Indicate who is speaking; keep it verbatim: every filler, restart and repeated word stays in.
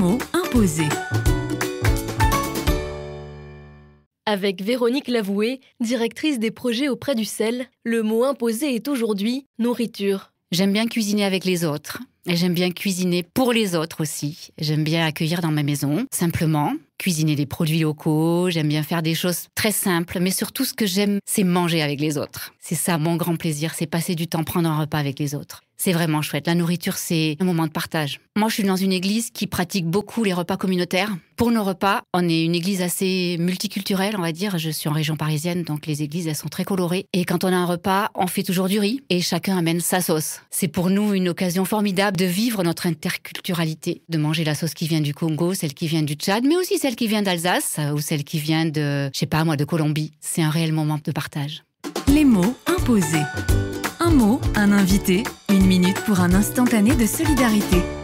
Speaker 1: mots imposés.
Speaker 2: Avec Véronique Lavoué, directrice des projets auprès du C E L, le mot imposé est aujourd'hui nourriture.
Speaker 3: J'aime bien cuisiner avec les autres. Et j'aime bien cuisiner pour les autres aussi. J'aime bien accueillir dans ma maison, simplement. Cuisiner des produits locaux, j'aime bien faire des choses très simples. Mais surtout, ce que j'aime, c'est manger avec les autres. C'est ça, mon grand plaisir, c'est passer du temps, prendre un repas avec les autres. C'est vraiment chouette. La nourriture, c'est un moment de partage. Moi, je suis dans une église qui pratique beaucoup les repas communautaires. Pour nos repas, on est une église assez multiculturelle, on va dire. Je suis en région parisienne, donc les églises, elles sont très colorées. Et quand on a un repas, on fait toujours du riz et chacun amène sa sauce. C'est pour nous une occasion formidable de vivre notre interculturalité, de manger la sauce qui vient du Congo, celle qui vient du Tchad, mais aussi celle qui vient d'Alsace ou celle qui vient de, je sais pas moi, de Colombie. C'est un réel moment de partage.
Speaker 1: Les mots imposés. Un mot, un invité, une minute pour un instantané de solidarité.